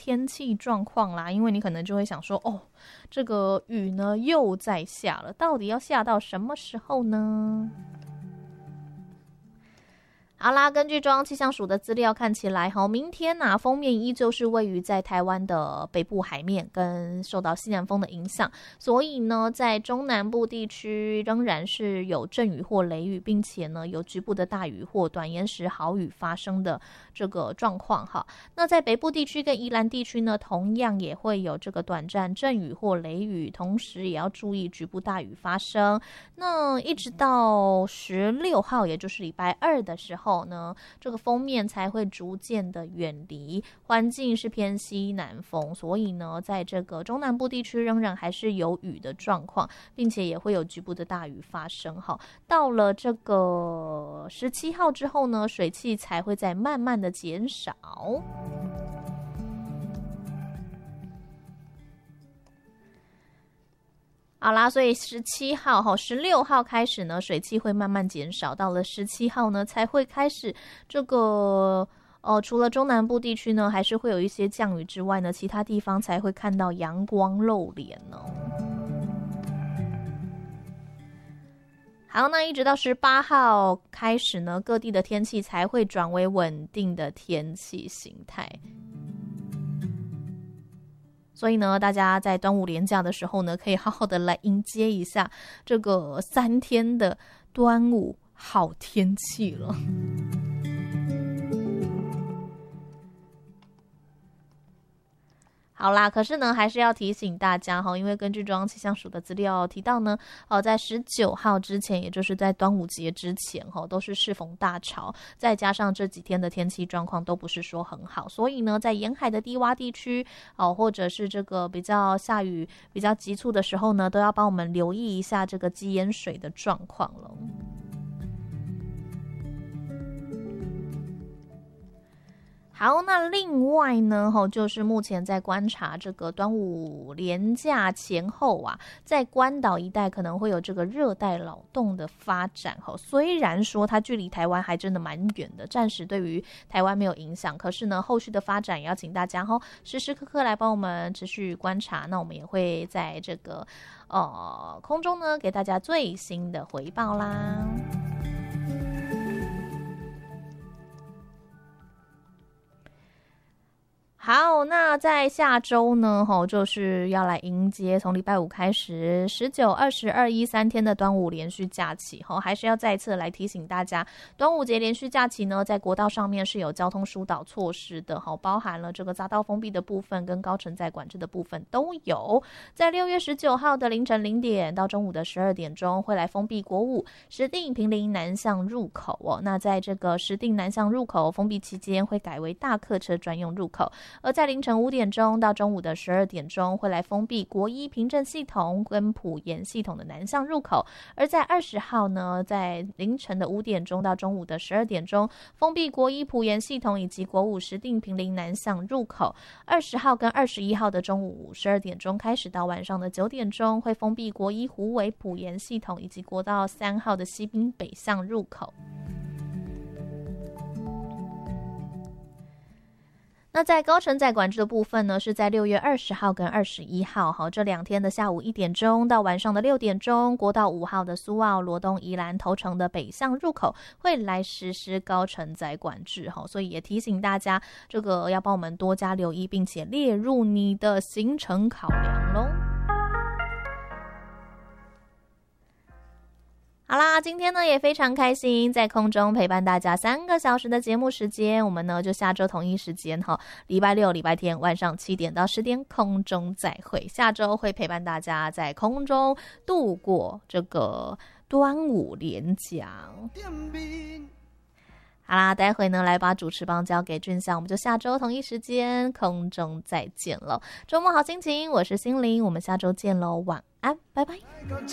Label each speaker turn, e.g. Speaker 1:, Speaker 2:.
Speaker 1: 天气状况啦，因为你可能就会想说，哦，这个雨呢又在下了，到底要下到什么时候呢？好啦，根据中央气象署的资料看起来，明天锋面依旧是位于在台湾的北部海面，跟受到西南风的影响，所以呢，在中南部地区仍然是有阵雨或雷雨，并且呢有局部的大雨或短延时豪雨发生的这个状况哈。那在北部地区跟宜兰地区呢，同样也会有这个短暂阵雨或雷雨，同时也要注意局部大雨发生。那一直到16号，也就是礼拜二的时候呢，这个锋面才会逐渐的远离，环境是偏西南风，所以呢，在这个中南部地区仍然还是有雨的状况，并且也会有局部的大雨发生哈。到了这个17号之后呢，水汽才会再慢慢的减少。好啦，所以17号、16号开始呢，水汽会慢慢减少，到了17号呢，才会开始这个除了中南部地区呢，还是会有一些降雨之外呢，其他地方才会看到阳光露脸哦。好，那一直到18号开始呢，各地的天气才会转为稳定的天气形态。所以呢，大家在端午连假的时候呢，可以好好的来迎接一下这个3天的端午好天气了。好啦，可是呢，还是要提醒大家哈，因为根据中央气象署的资料提到呢，在19号之前，也就是在端午节之前都是适逢大潮，再加上这几天的天气状况都不是说很好，所以呢，在沿海的低洼地区或者是这个比较下雨比较急促的时候呢，都要帮我们留意一下这个积淹水的状况了。好，那另外呢，就是目前在观察这个端午连假前后在关岛一带可能会有这个热带扰动的发展。虽然说它距离台湾还真的蛮远的，暂时对于台湾没有影响，可是呢，后续的发展也要请大家时时刻刻来帮我们持续观察。那我们也会在这个空中呢给大家最新的回报啦。好，那在下周呢，就是要来迎接从礼拜五开始19、20、21 3天的端午连续假期，还是要再次来提醒大家，端午节连续假期呢，在国道上面是有交通疏导措施的，包含了这个匝道封闭的部分跟高承载管制的部分都有。在6月19号的凌晨0点到中午的12点钟，会来封闭国五石碇坪林南向入口那在这个石碇南向入口封闭期间，会改为大客车专用入口。而在凌晨5点钟到中午的12点钟，会来封闭国一平镇系统跟埔盐系统的南向入口。而在20号呢，在凌晨的5点钟到中午的12点钟，封闭国一埔盐系统以及国五石碇坪林南向入口。20号跟21号的中午12点钟开始到晚上的9点钟，会封闭国一虎尾埔盐系统以及国道3号的西滨北向入口。那在高承载管制的部分呢，是在6月20号跟21号这2天的下午1点钟到晚上的6点钟，国道5号的苏澳、罗东、宜兰、头城的北向入口会来实施高承载管制所以也提醒大家，这个要帮我们多加留意，并且列入你的行程考量咯。好啦，今天呢也非常开心，在空中陪伴大家3个小时的节目时间，我们呢就下周同一时间礼拜六、礼拜天晚上7点到10点空中再会。下周会陪伴大家在空中度过这个端午连假。好啦，待会呢来把主持棒交给俊相，我们就下周同一时间空中再见了。周末好心情，我是心灵，我们下周见咯，晚安，拜拜。